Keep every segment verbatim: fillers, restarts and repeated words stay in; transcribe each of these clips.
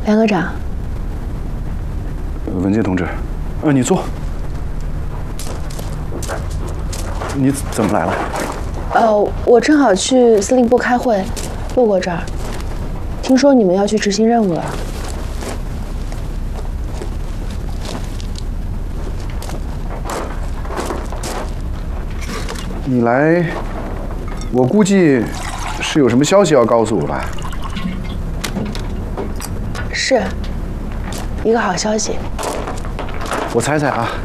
梁科长， 文杰同志，呃，你坐。你怎么来了？ 呃，我正好去司令部开会，路过这儿，听说你们要去执行任务了。 你来，我估计是有什么消息要告诉我吧？ 是，一个好消息。 我猜猜啊，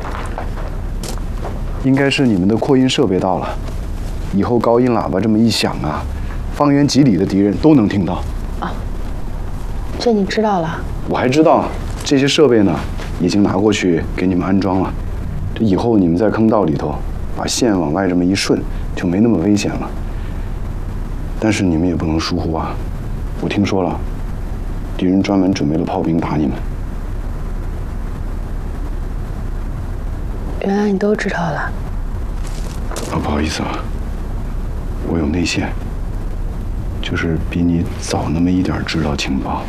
应该是你们的扩音设备到了，以后高音喇叭这么一响啊，方圆几里的敌人都能听到。 啊，这你知道了？ 我还知道，这些设备呢，已经拿过去给你们安装了。这以后你们在坑道里头，把线往外这么一顺，就没那么危险了。但是你们也不能疏忽啊！我听说了，敌人专门准备了炮兵打你们。 原来你都知道了。 啊，不好意思啊，我有内线，就是比你早那么一点知道情报。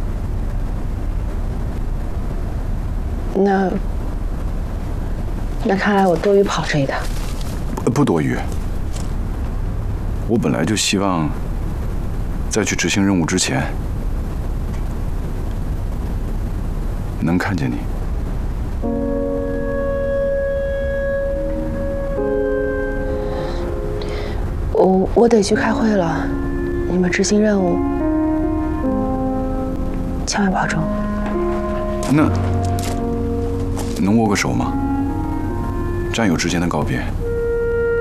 那那看来我多余跑这一趟。 不不多余。我本来就希望，在去执行任务之前，能看见你。 我我得去开会了，你们执行任务，千万保重。 那能握个手吗？战友之间的告别。